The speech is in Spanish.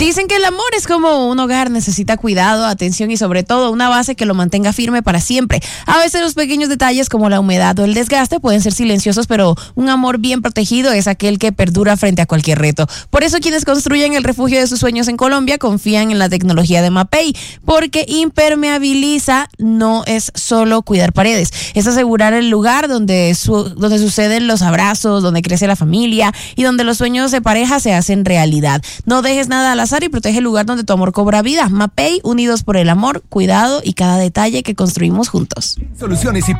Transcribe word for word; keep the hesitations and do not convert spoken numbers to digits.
Dicen que el amor es como un hogar, necesita cuidado, atención y sobre todo una base que lo mantenga firme para siempre. A veces los pequeños detalles como la humedad o el desgaste pueden ser silenciosos, pero un amor bien protegido es aquel que perdura frente a cualquier reto. Por eso quienes construyen el refugio de sus sueños en Colombia confían en la tecnología de Mapei, porque impermeabiliza no es solo cuidar paredes, es asegurar el lugar donde, su, donde suceden los abrazos, donde crece la familia y donde los sueños de pareja se hacen realidad. No dejes nada al azar y protege el lugar donde tu amor cobra vida. Mapei, unidos por el amor, cuidado y cada detalle que construimos juntos. Soluciones y